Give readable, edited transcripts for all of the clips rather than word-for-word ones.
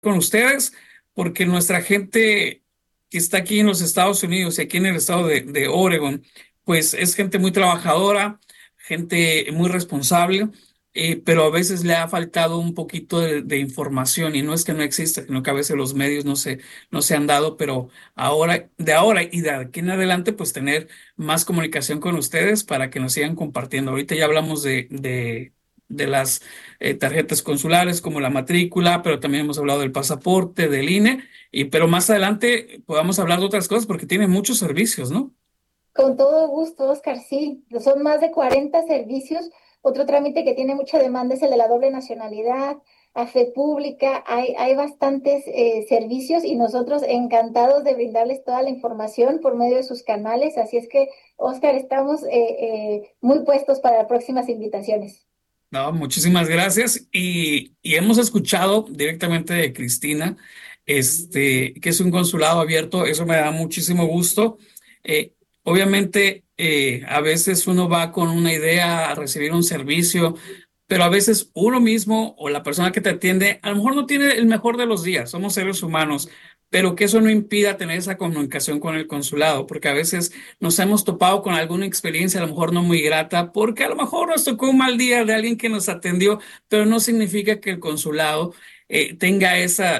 con ustedes porque nuestra gente que está aquí en los Estados Unidos y aquí en el estado de Oregon, pues es gente muy trabajadora, gente muy responsable, pero a veces le ha faltado un poquito de información y no es que no exista, sino que a veces los medios no se han dado, pero ahora y de aquí en adelante, pues tener más comunicación con ustedes para que nos sigan compartiendo. Ahorita ya hablamos de las tarjetas consulares como la matrícula, pero también hemos hablado del pasaporte, del INE, pero más adelante podamos hablar de otras cosas porque tiene muchos servicios, ¿no? Con todo gusto, Oscar, sí. Son más de 40 servicios. Otro trámite que tiene mucha demanda es el de la doble nacionalidad, a fe pública. Hay bastantes servicios y nosotros encantados de brindarles toda la información por medio de sus canales. Así es que, Oscar, estamos muy puestos para próximas invitaciones. No, muchísimas gracias. Y hemos escuchado directamente de Cristina, que es un consulado abierto. Eso me da muchísimo gusto. Obviamente, a veces uno va con una idea a recibir un servicio, pero a veces uno mismo o la persona que te atiende a lo mejor no tiene el mejor de los días. Somos seres humanos, pero que eso no impida tener esa comunicación con el consulado, porque a veces nos hemos topado con alguna experiencia a lo mejor no muy grata, porque a lo mejor nos tocó un mal día de alguien que nos atendió, pero no significa que el consulado tenga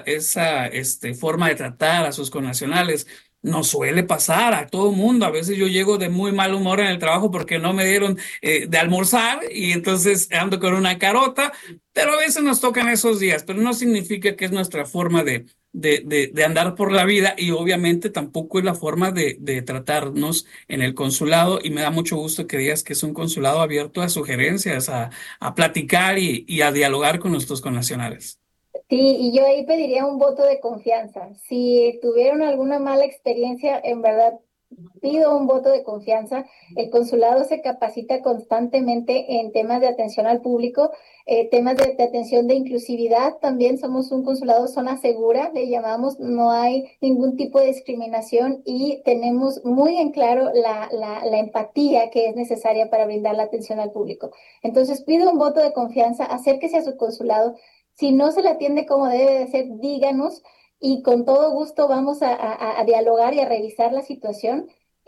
esa forma de tratar a sus connacionales. Nos suele pasar a todo mundo. A veces yo llego de muy mal humor en el trabajo porque no me dieron de almorzar y entonces ando con una carota, pero a veces nos tocan esos días, pero no significa que es nuestra forma de andar por la vida y obviamente tampoco es la forma de tratarnos en el consulado y me da mucho gusto que digas que es un consulado abierto a sugerencias, a platicar y a dialogar con nuestros connacionales. Sí, y yo ahí pediría un voto de confianza. Si tuvieron alguna mala experiencia, en verdad pido un voto de confianza. El consulado se capacita constantemente en temas de atención al público, temas de atención de inclusividad. También somos un consulado zona segura, le llamamos, no hay ningún tipo de discriminación y tenemos muy en claro la empatía que es necesaria para brindar la atención al público. Entonces pido un voto de confianza, acérquese a su consulado. Si no se le atiende como debe de ser, díganos y con todo gusto vamos a dialogar y a revisar la situación.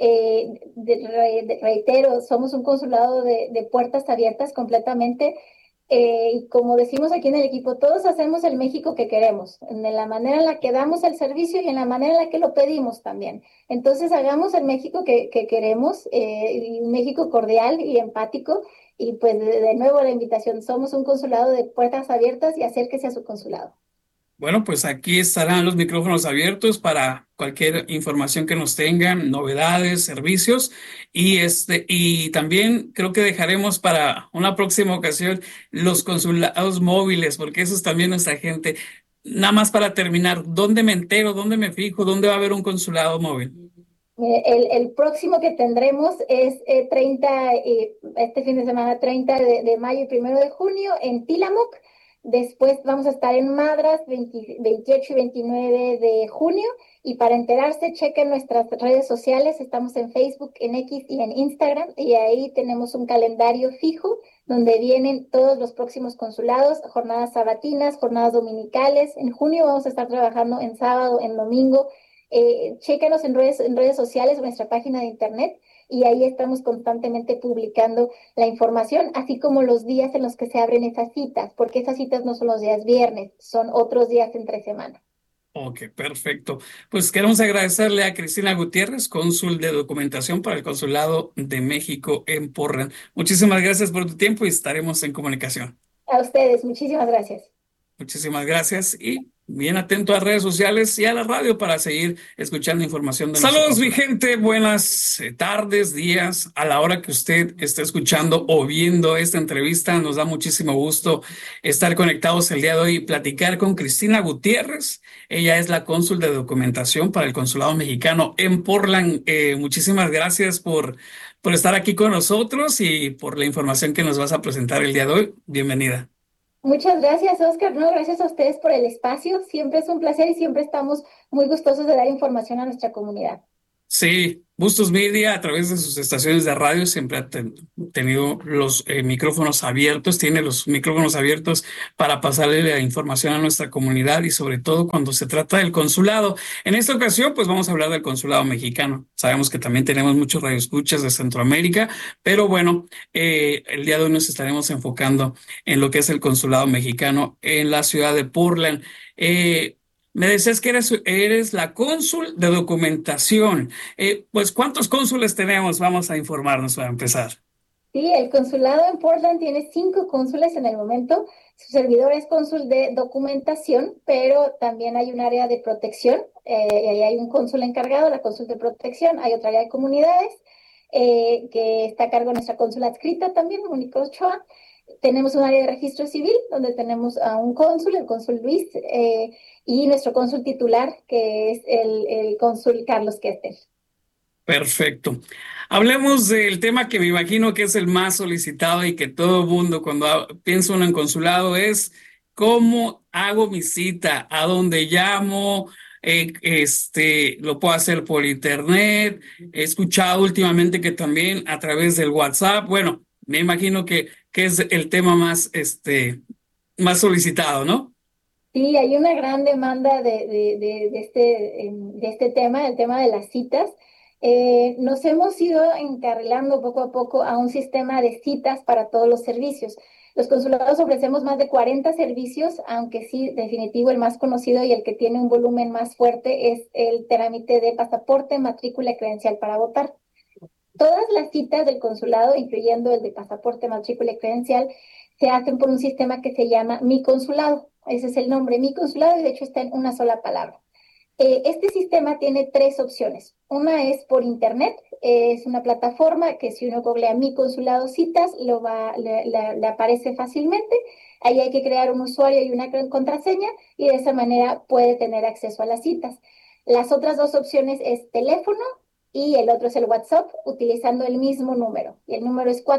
Reitero, somos un consulado de puertas abiertas completamente. Y como decimos aquí en el equipo, todos hacemos el México que queremos, en la manera en la que damos el servicio y en la manera en la que lo pedimos también. Entonces, hagamos el México que queremos, y un México cordial y empático. Y pues de nuevo la invitación, somos un consulado de puertas abiertas y acérquese a su consulado. Bueno, pues aquí estarán los micrófonos abiertos para cualquier información que nos tengan, novedades, servicios y también creo que dejaremos para una próxima ocasión los consulados móviles, porque eso es también nuestra gente. Nada más para terminar, ¿dónde me entero? ¿Dónde me fijo? ¿Dónde va a haber un consulado móvil? El próximo que tendremos es 30, este fin de semana, 30 de mayo y 1 de junio en Tillamook. Después vamos a estar en Madras, 28 y 29 de junio. Y para enterarse, chequen nuestras redes sociales. Estamos en Facebook, en X y en Instagram. Y ahí tenemos un calendario fijo donde vienen todos los próximos consulados, jornadas sabatinas, jornadas dominicales. En junio vamos a estar trabajando en sábado, en domingo. Chécanos en redes sociales, nuestra página de internet, y ahí estamos constantemente publicando la información, así como los días en los que se abren esas citas, porque esas citas no son los días viernes, son otros días entre semana. Ok, perfecto. Pues queremos agradecerle a Cristina Gutiérrez, cónsul de documentación para el Consulado de México en Portland. Muchísimas gracias por tu tiempo y estaremos en comunicación. A ustedes, muchísimas gracias. Muchísimas gracias y bien atento a redes sociales y a la radio para seguir escuchando información de nuestro Saludos, mi consulado. Gente. Buenas tardes, días, a la hora que usted esté escuchando o viendo esta entrevista. Nos da muchísimo gusto estar conectados el día de hoy y platicar con Cristina Gutiérrez. Ella es la cónsul de documentación para el Consulado Mexicano en Portland. Muchísimas gracias por estar aquí con nosotros y por la información que nos vas a presentar el día de hoy. Bienvenida. Muchas gracias, Oscar. No, gracias a ustedes por el espacio. Siempre es un placer y siempre estamos muy gustosos de dar información a nuestra comunidad. Sí, Bustos Media a través de sus estaciones de radio siempre ha tenido los micrófonos abiertos, tiene los micrófonos abiertos para pasarle la información a nuestra comunidad y sobre todo cuando se trata del consulado. En esta ocasión, pues vamos a hablar del consulado mexicano. Sabemos que también tenemos muchos radioescuchas de Centroamérica, pero bueno, el día de hoy nos estaremos enfocando en lo que es el consulado mexicano en la ciudad de Portland. Me decías que eres la cónsul de documentación. Pues, ¿cuántos cónsules tenemos? Vamos a informarnos para empezar. Sí, el consulado en Portland tiene 5 cónsules en el momento. Su servidor es cónsul de documentación, pero también hay un área de protección. Y ahí hay un cónsul encargado, la cónsul de protección. Hay otra área de comunidades que está a cargo de nuestra cónsula adscrita también, Mónica Ochoa. Tenemos un área de registro civil donde tenemos a un cónsul, el cónsul Luis, y nuestro cónsul titular, que es el cónsul Carlos Kester. Perfecto. Hablemos del tema que me imagino que es el más solicitado y que todo el mundo cuando piensa uno en consulado es cómo hago mi cita, a dónde llamo, lo puedo hacer por internet. He escuchado últimamente que también a través del WhatsApp. Bueno, me imagino que es el tema más, más solicitado, ¿no? Sí, hay una gran demanda de este tema, el tema de las citas. Nos hemos ido encarrilando poco a poco a un sistema de citas para todos los servicios. Los consulados ofrecemos más de 40 servicios, aunque sí, definitivo, el más conocido y el que tiene un volumen más fuerte es el trámite de pasaporte, matrícula y credencial para votar. Todas las citas del consulado, incluyendo el de pasaporte, matrícula y credencial, se hacen por un sistema que se llama Mi Consulado. Ese es el nombre, Mi Consulado, y de hecho está en una sola palabra. Este sistema tiene 3 opciones. Una es por internet, es una plataforma que si uno googlea Mi Consulado Citas, le aparece fácilmente. Ahí hay que crear un usuario y una contraseña y de esa manera puede tener acceso a las citas. Las otras 2 opciones es teléfono y el otro es el WhatsApp utilizando el mismo número. Y el número es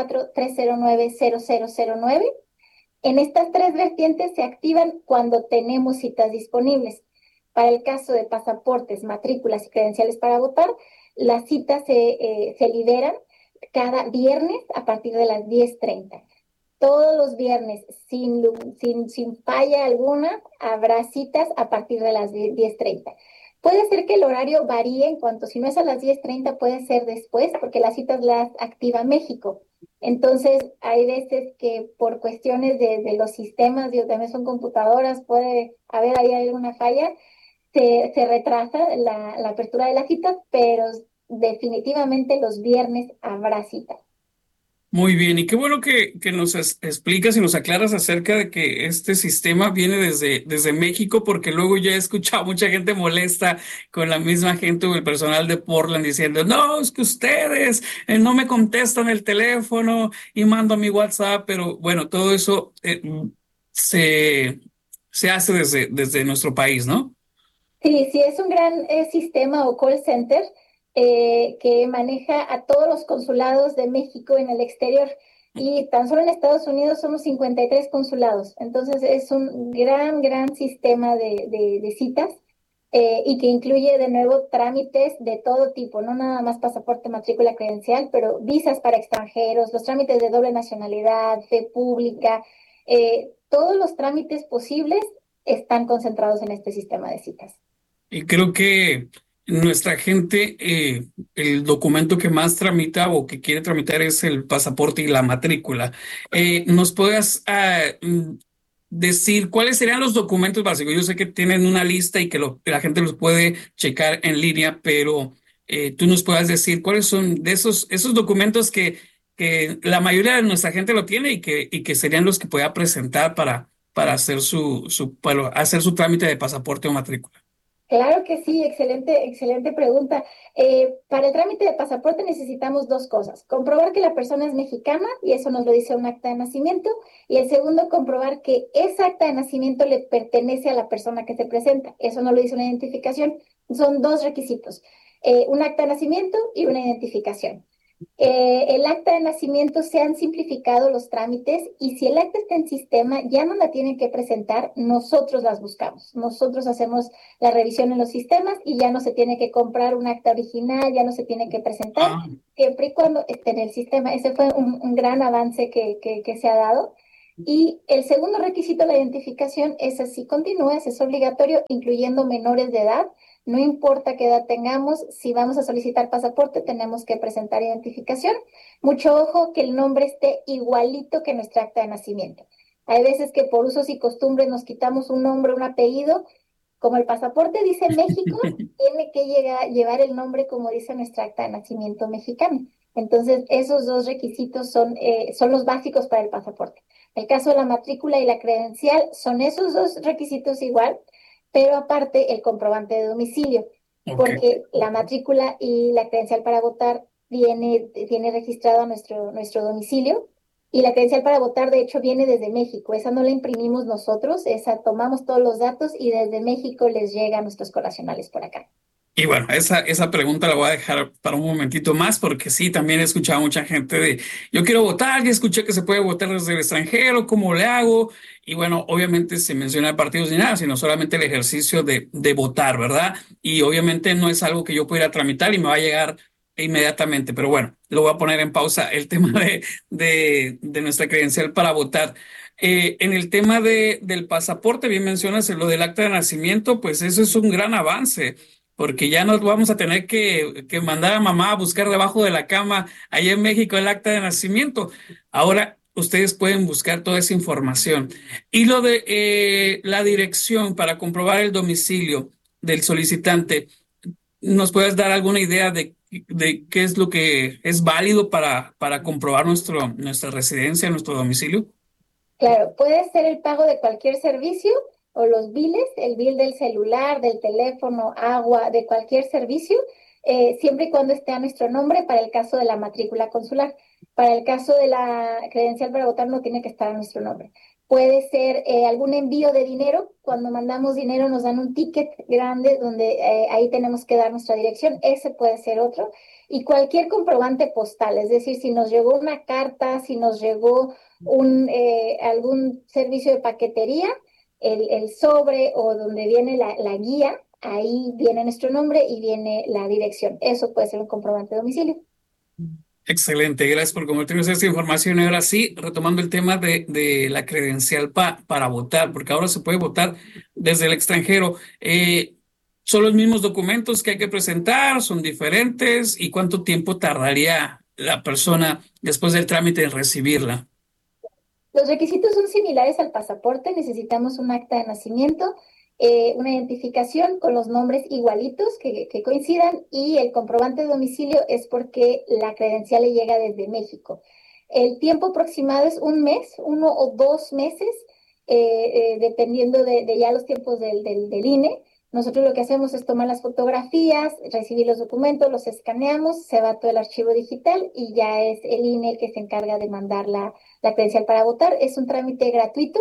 424-309-0009. En estas 3 vertientes se activan cuando tenemos citas disponibles. Para el caso de pasaportes, matrículas y credenciales para votar, las citas se liberan cada viernes a partir de las 10:30. Todos los viernes, sin falla alguna, habrá citas a partir de las 10:30. Puede ser que el horario varíe en cuanto, si no es a las 10:30, puede ser después, porque las citas las activa México. Entonces, hay veces que por cuestiones de los sistemas, digo, también son computadoras, puede haber ahí alguna falla, se retrasa la apertura de las citas, pero definitivamente los viernes habrá citas. Muy bien, y qué bueno que nos explicas y nos aclaras acerca de que este sistema viene desde México, porque luego ya he escuchado mucha gente molesta con la misma gente o el personal de Portland diciendo, no, es que ustedes no me contestan el teléfono y mando a mi WhatsApp, pero bueno, todo eso se, se hace desde nuestro país, ¿no? Sí, sí, es un gran sistema o call center que maneja a todos los consulados de México en el exterior. Y tan solo en Estados Unidos somos 53 consulados. Entonces es un gran sistema de citas y que incluye de nuevo trámites de todo tipo, no nada más pasaporte, matrícula, credencial, pero visas para extranjeros, los trámites de doble nacionalidad, fe pública, todos los trámites posibles están concentrados en este sistema de citas. Y creo que nuestra gente, el documento que más tramita o que quiere tramitar es el pasaporte y la matrícula. ¿Nos puedes decir cuáles serían los documentos básicos? Yo sé que tienen una lista y que la gente los puede checar en línea, pero tú nos puedas decir cuáles son de esos documentos que la mayoría de nuestra gente lo tiene y que serían los que pueda presentar para hacer para hacer su trámite de pasaporte o matrícula. Claro que sí, excelente pregunta. Para el trámite de pasaporte necesitamos 2 cosas. Comprobar que la persona es mexicana, y eso nos lo dice un acta de nacimiento. Y el segundo, comprobar que esa acta de nacimiento le pertenece a la persona que se presenta. Eso nos lo dice una identificación. Son 2 requisitos, un acta de nacimiento y una identificación. El acta de nacimiento se han simplificado los trámites y si el acta está en sistema, ya no la tienen que presentar, nosotros las buscamos. Nosotros hacemos la revisión en los sistemas y ya no se tiene que comprar un acta original, ya no se tiene que presentar, Ah, siempre y cuando esté en el sistema. Ese fue un gran avance que se ha dado. Y el segundo requisito, la identificación, es así, continúa, es obligatorio, incluyendo menores de edad. No importa qué edad tengamos, si vamos a solicitar pasaporte, tenemos que presentar identificación. Mucho ojo que el nombre esté igualito que nuestra acta de nacimiento. Hay veces que por usos y costumbres nos quitamos un nombre, un apellido. Como el pasaporte dice México, tiene que llevar el nombre como dice nuestra acta de nacimiento mexicana. Entonces, esos dos requisitos son los básicos para el pasaporte. El caso de la matrícula y la credencial son esos dos requisitos igual, pero aparte el comprobante de domicilio, ok. porque la matrícula y la credencial para votar viene registrado a nuestro domicilio y la credencial para votar de hecho viene desde México, esa no la imprimimos nosotros, esa tomamos todos los datos y desde México les llega a nuestros connacionales por acá. Y bueno, esa pregunta la voy a dejar para un momentito más, porque sí, también he escuchado a mucha gente de, yo quiero votar, ya escuché que se puede votar desde el extranjero, ¿cómo le hago? Y bueno, obviamente se menciona partidos ni nada, sino solamente el ejercicio de votar, ¿verdad? Y obviamente no es algo que yo pudiera tramitar y me va a llegar inmediatamente, pero bueno, lo voy a poner en pausa el tema de nuestra credencial para votar. En el tema del pasaporte, bien mencionas lo del acta de nacimiento, pues eso es un gran avance porque ya nos vamos a tener que mandar a mamá a buscar debajo de la cama allá en México el acta de nacimiento. Ahora ustedes pueden buscar toda esa información. Y lo de la dirección para comprobar el domicilio del solicitante, ¿nos puedes dar alguna idea de qué es lo que es válido para comprobar nuestra residencia, nuestro domicilio? Claro, puede ser el pago de cualquier servicio o los biles, el bill del celular, del teléfono, agua, de cualquier servicio, siempre y cuando esté a nuestro nombre para el caso de la matrícula consular. Para el caso de la credencial para votar no tiene que estar a nuestro nombre. Puede ser algún envío de dinero. Cuando mandamos dinero nos dan un ticket grande donde ahí tenemos que dar nuestra dirección. Ese puede ser otro. Y cualquier comprobante postal, es decir, si nos llegó una carta, si nos llegó algún servicio de paquetería, el sobre o donde viene la guía, ahí viene nuestro nombre y viene la dirección. Eso puede ser un comprobante de domicilio. Excelente, gracias por compartirnos esta información. Y ahora sí, retomando el tema de la credencial para votar, porque ahora se puede votar desde el extranjero. ¿Son los mismos documentos que hay que presentar? ¿Son diferentes? ¿Y cuánto tiempo tardaría la persona después del trámite en recibirla? Los requisitos son similares al pasaporte. Necesitamos un acta de nacimiento, una identificación con los nombres igualitos que coincidan y el comprobante de domicilio es porque la credencial le llega desde México. El tiempo aproximado es un mes, 1 o 2 meses, dependiendo de ya los tiempos del INE. Nosotros lo que hacemos es tomar las fotografías, recibir los documentos, los escaneamos, se va todo el archivo digital y ya es el INE el que se encarga de mandar la credencial para votar. Es un trámite gratuito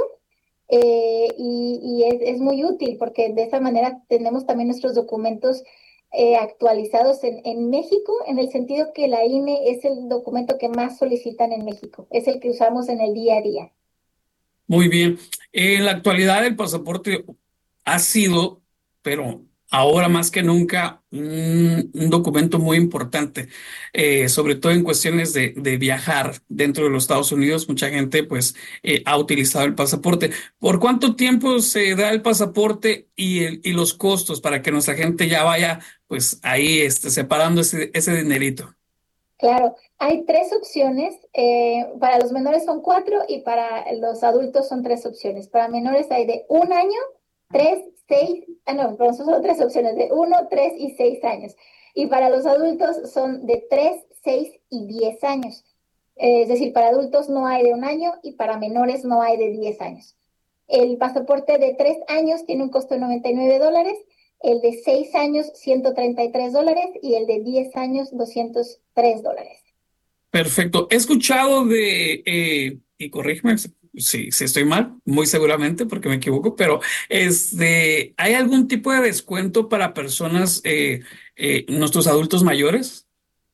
y es muy útil porque de esa manera tenemos también nuestros documentos actualizados en México, en el sentido que la INE es el documento que más solicitan en México, es el que usamos en el día a día. Muy bien. En la actualidad el pasaporte ha sido, pero ahora más que nunca, un documento muy importante, sobre todo en cuestiones de viajar dentro de los Estados Unidos. Mucha gente pues ha utilizado el pasaporte. ¿Por cuánto tiempo se da el pasaporte y los costos para que nuestra gente ya vaya pues ahí separando ese dinerito? Claro, hay tres opciones. Para los menores son cuatro y para los adultos son tres opciones. Para menores hay de 1 año, 3, 6, no, perdón, son tres opciones, de 1, 3 y 6 años. Y para los adultos son de 3, 6 y 10 años. Es decir, para adultos no hay de 1 año y para menores no hay de 10 años. El pasaporte de 3 años tiene un costo de $99, el de 6 años $133 y el de 10 años $203. Perfecto. He escuchado y corrígeme si estoy mal, muy seguramente porque me equivoco, pero ¿hay algún tipo de descuento para personas, nuestros adultos mayores?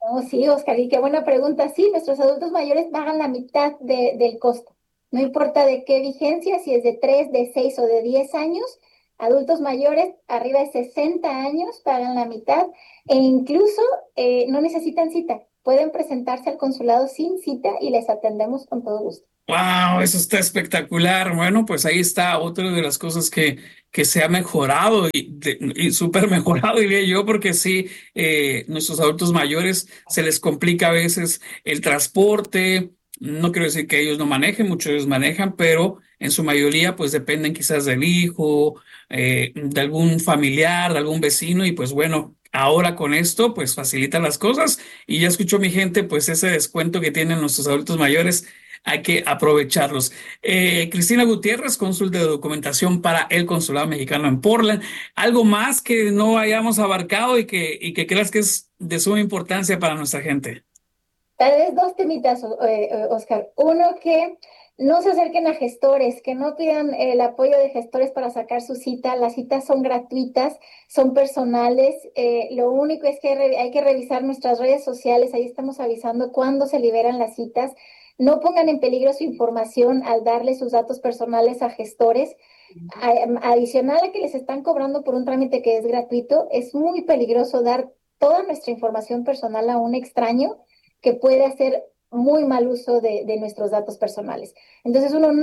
Oh, sí, Oscar, y qué buena pregunta. Sí, nuestros adultos mayores pagan la mitad del costo. No importa de qué vigencia, si es de 3, de 6 o de 10 años, adultos mayores arriba de 60 años pagan la mitad e incluso no necesitan cita. Pueden presentarse al consulado sin cita y les atendemos con todo gusto. Wow, eso está espectacular. Bueno, pues ahí está otra de las cosas que se ha mejorado y súper mejorado, diría yo, porque sí, nuestros adultos mayores se les complica a veces el transporte. No quiero decir que ellos no manejen, muchos de ellos manejan, pero en su mayoría pues dependen quizás del hijo, de algún familiar, de algún vecino y pues bueno. Ahora con esto, pues facilita las cosas y ya escuchó mi gente, pues ese descuento que tienen nuestros adultos mayores hay que aprovecharlos. Cristina Gutiérrez, cónsul de documentación para el Consulado Mexicano en Portland. ¿Algo más que no hayamos abarcado y que creas que es de suma importancia para nuestra gente? Tal vez dos temitas, Oscar. Uno, que no se acerquen a gestores, que no pidan el apoyo de gestores para sacar su cita. Las citas son gratuitas, son personales. Lo único es que hay que revisar nuestras redes sociales. Ahí estamos avisando cuándo se liberan las citas. No pongan en peligro su información al darle sus datos personales a gestores. Adicional a que les están cobrando por un trámite que es gratuito, es muy peligroso dar toda nuestra información personal a un extraño que puede hacer muy mal uso de nuestros datos personales. Entonces, uno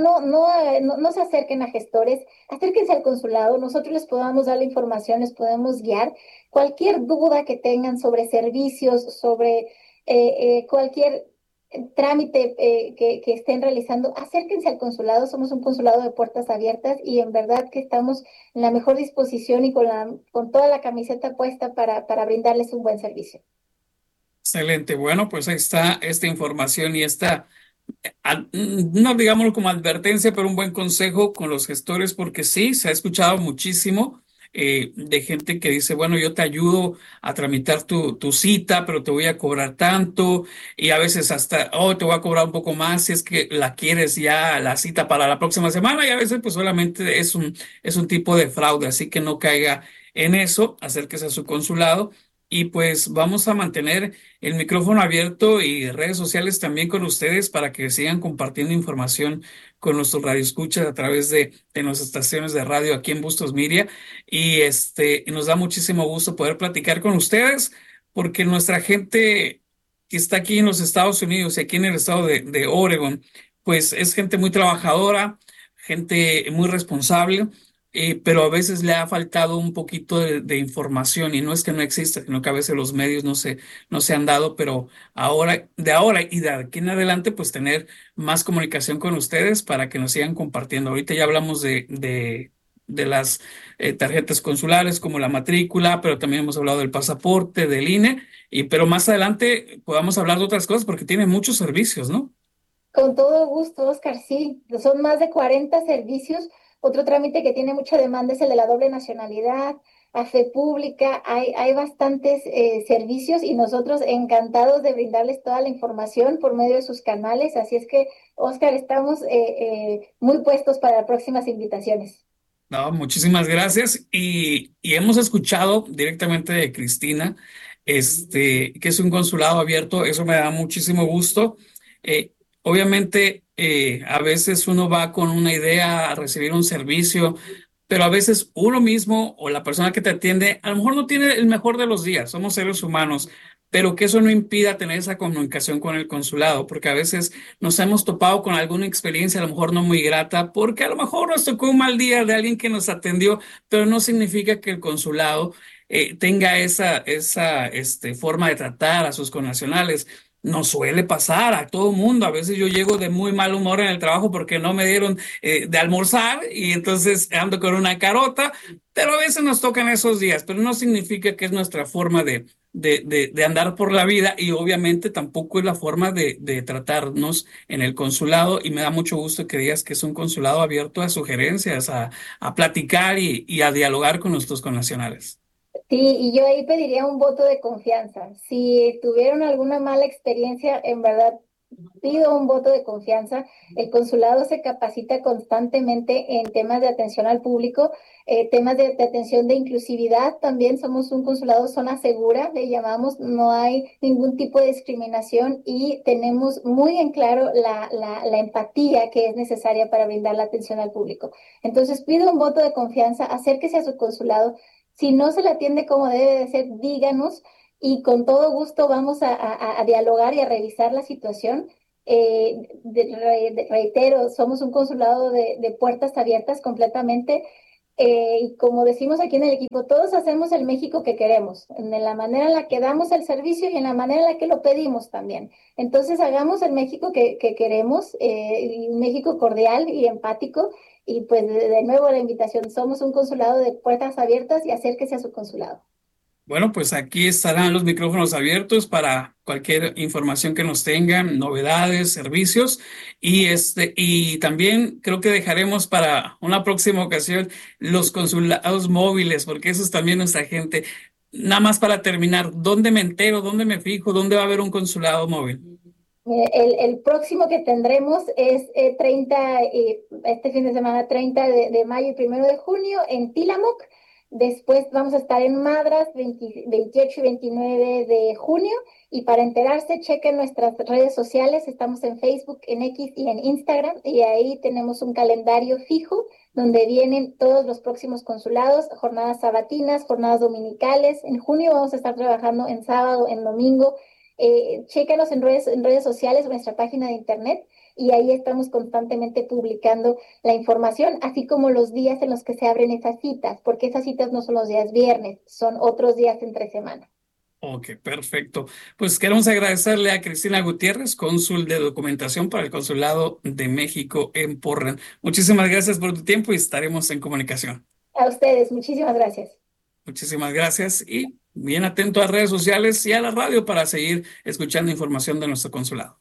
no se acerquen a gestores, acérquense al consulado, nosotros les podamos dar la información, les podemos guiar. Cualquier duda que tengan sobre servicios, sobre cualquier trámite que estén realizando, acérquense al consulado, somos un consulado de puertas abiertas y en verdad que estamos en la mejor disposición y con toda la camiseta puesta para brindarles un buen servicio. Excelente. Bueno, pues ahí está esta información y esta no digámoslo como advertencia, pero un buen consejo con los gestores, porque sí, se ha escuchado muchísimo de gente que dice, bueno, yo te ayudo a tramitar tu cita, pero te voy a cobrar tanto, y a veces hasta, oh, te voy a cobrar un poco más si es que la quieres ya la cita para la próxima semana, y a veces pues solamente es un tipo de fraude, así que no caiga en eso, acérquese a su consulado. Y pues vamos a mantener el micrófono abierto y redes sociales también con ustedes para que sigan compartiendo información con nuestros radioescuchas a través de nuestras estaciones de radio aquí en Bustos Media. Y nos da muchísimo gusto poder platicar con ustedes porque nuestra gente que está aquí en los Estados Unidos y aquí en el estado de Oregon, pues es gente muy trabajadora, gente muy responsable, pero a veces le ha faltado un poquito de información y no es que no exista, sino que a veces los medios no se han dado, pero ahora y de aquí en adelante, pues tener más comunicación con ustedes para que nos sigan compartiendo. Ahorita ya hablamos de las tarjetas consulares como la matrícula, pero también hemos hablado del pasaporte, del INE, pero más adelante podamos hablar de otras cosas porque tiene muchos servicios, ¿no? Con todo gusto, Oscar, sí, son más de 40 servicios. Otro trámite que tiene mucha demanda es el de la doble nacionalidad, a fe pública. Hay bastantes servicios y nosotros encantados de brindarles toda la información por medio de sus canales. Así es que, Oscar, estamos muy puestos para próximas invitaciones. No, muchísimas gracias. Y hemos escuchado directamente de Cristina, que es un consulado abierto. Eso me da muchísimo gusto. Obviamente, a veces uno va con una idea a recibir un servicio, pero a veces uno mismo o la persona que te atiende a lo mejor no tiene el mejor de los días. Somos seres humanos, pero que eso no impida tener esa comunicación con el consulado, porque a veces nos hemos topado con alguna experiencia a lo mejor no muy grata, porque a lo mejor nos tocó un mal día de alguien que nos atendió, pero no significa que el consulado tenga esa forma de tratar a sus connacionales. Nos suele pasar a todo mundo. A veces yo llego de muy mal humor en el trabajo porque no me dieron de almorzar y entonces ando con una carota, pero a veces nos tocan esos días, pero no significa que es nuestra forma de andar por la vida y obviamente tampoco es la forma de tratarnos en el consulado y me da mucho gusto que digas que es un consulado abierto a sugerencias, a platicar y a dialogar con nuestros connacionales. Sí, y yo ahí pediría un voto de confianza. Si tuvieron alguna mala experiencia, en verdad Pido un voto de confianza. El consulado se capacita constantemente en temas de atención al público, temas de atención de inclusividad. También somos un consulado zona segura, le llamamos, no hay ningún tipo de discriminación y tenemos muy en claro la empatía que es necesaria para brindar la atención al público. Entonces pido un voto de confianza, acérquese a su consulado. Si no se le atiende como debe de ser, díganos y con todo gusto vamos a dialogar y a revisar la situación. Reitero, somos un consulado de puertas abiertas completamente. Y como decimos aquí en el equipo, todos hacemos el México que queremos, en la manera en la que damos el servicio y en la manera en la que lo pedimos también. Entonces, hagamos el México que queremos, un México cordial y empático. Y pues de nuevo la invitación, somos un consulado de puertas abiertas y acérquese a su consulado. Bueno, pues aquí estarán los micrófonos abiertos para cualquier información que nos tengan, novedades, servicios y también creo que dejaremos para una próxima ocasión los consulados móviles, porque eso es también nuestra gente. Nada más para terminar, ¿dónde me entero? ¿Dónde me fijo? ¿Dónde va a haber un consulado móvil? El próximo que tendremos es 30, este fin de semana 30 de mayo y 1 de junio en Tillamook. Después vamos a estar en Madras 28 y 29 de junio. Y para enterarse, chequen nuestras redes sociales. Estamos en Facebook, en X y en Instagram. Y ahí tenemos un calendario fijo donde vienen todos los próximos consulados, jornadas sabatinas, jornadas dominicales. En junio vamos a estar trabajando en sábado, en domingo. Chécanos en redes sociales, en nuestra página de internet, y ahí estamos constantemente publicando la información, así como los días en los que se abren esas citas, porque esas citas no son los días viernes, son otros días entre semana. Ok, perfecto. Pues queremos agradecerle a Cristina Gutiérrez, cónsul de documentación para el Consulado de México en Portland. Muchísimas gracias por tu tiempo y estaremos en comunicación. A ustedes, muchísimas gracias. Muchísimas gracias y bien atento a redes sociales y a la radio para seguir escuchando información de nuestro consulado.